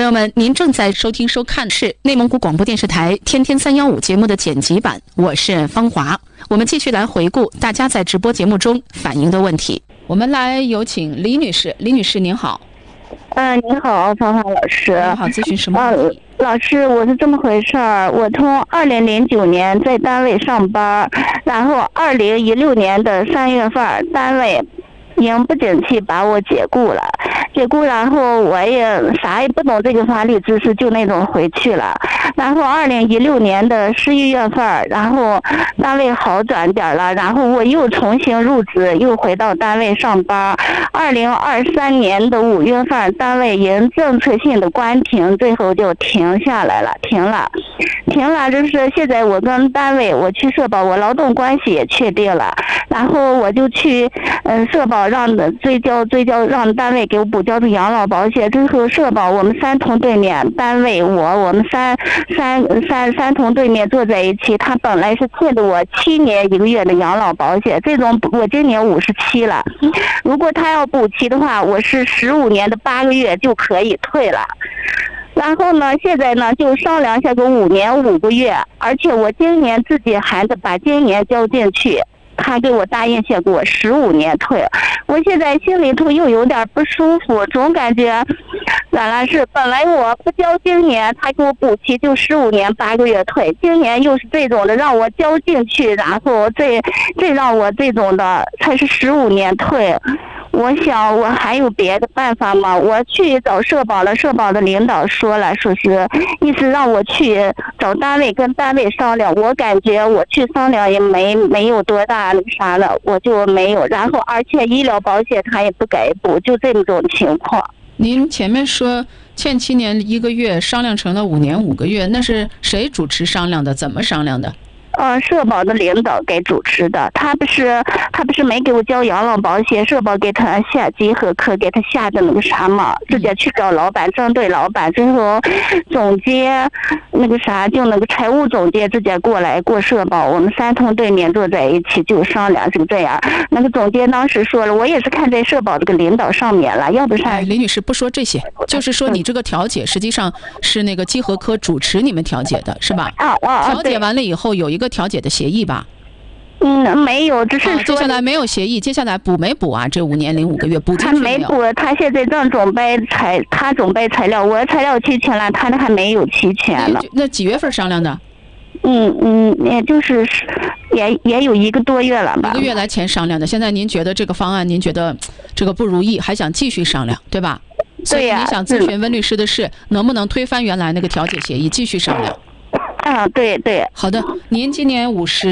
友们，您正在收听收看是内蒙古广播电视台天天315节目的剪辑版，我是方华。我们继续来回顾大家在直播节目中反映的问题。我们来有请李女士。李女士您好。 您好，方华老师。 您好，咨询什么问题？ 老师，我是这么回事儿，我从2009年在单位上班，然后2016年的3月份，单位因不争气把我解雇了，然后我也啥也不懂这个法律知识，就那种回去了。然后2016年的11月份，然后单位好转点了，然后我又重新入职，又回到单位上班。2023年的5月份，单位因政策性的关停，最后就停下来了，停了。就是现在我跟单位，我去社保，我劳动关系也确定了，然后我就去社保让追交，让单位给我补交的养老保险。最后社保我们3同对面，单位我们三同对面坐在一起，他本来是欠的我7年1个月的养老保险，这种我今年57了，如果他要补齐的话，我是15年的8个月就可以退了。然后呢，现在呢就商量一下个5年5个月，而且我今年自己还得把今年交进去，他给我答应下给我15年退。我现在心里头又有点不舒服，总感觉咱俩是本来我不交今年，他给我补齐就15年8个月退，今年又是这种的让我交进去，然后这让我这种的才是15年退。我想我还有别的办法吗？我去找社保了，社保的领导说是意思让我去找单位，跟单位商量。我感觉我去商量也没有多大那啥了，我就没有。然后而且医疗保险他也不给补，就这种情况。 您前面说欠7年1个月，商量成了5年5个月，那是谁主持商量的？怎么商量的？ 社保的领导给主持的，他不是没给我交养老保险，社保给他下集合科，给他下的那个啥嘛，直接去找老板，针对老板，最后总监那个啥，就那个财务总监直接过来过社保，我们3同对面坐在一起就商量，就这样。那个总监当时说了，我也是看在社保这个领导上面了，要不然。 李女士不说这些，就是说你这个调解实际上是那个集合科主持你们调解的，是吧？调解完了以后有一个调解的协议吧？ 没有，只是说接下来没有协议，接下来补没补啊？这5年0.5个月补进去没有？ 他没补，他现在正准备他准备材料，我材料齐全了，他还没有齐全呢。 那几月份商量的？ 也就是也有1个多月了吧。 1个月来前商量的，现在您觉得这个方案，您觉得这个不如意，还想继续商量，对吧？ 对呀。 所以你想咨询温律师的是，能不能推翻原来那个调解协议，继续商量？ 对。 好的，您今年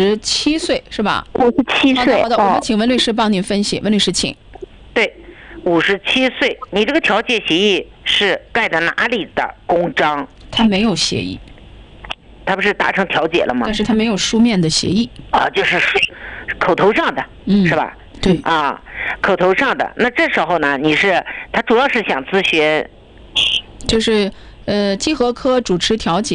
57岁是吧 ？57岁。 好的，我们请温律师帮您分析。温律师，请。 对，57岁，你这个调解协议是盖在哪里的公章？ 他没有协议。 他不是达成调解了吗？ 但是他没有书面的协议。 就是口头上的，是吧？ 对。 口头上的。那这时候呢，他主要是想咨询， 就是集合科主持调解。